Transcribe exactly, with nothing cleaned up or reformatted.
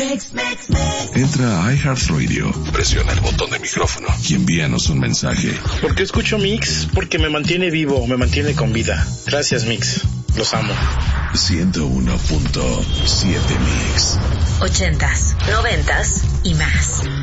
Mix, mix, mix. Entra a iHeartRadio, presiona el botón de micrófono y envíanos un mensaje. ¿Por qué escucho Mix? Porque me mantiene vivo, me mantiene con vida. Gracias, Mix. Los amo. ciento uno punto siete Mix. Ochentas, noventas y más.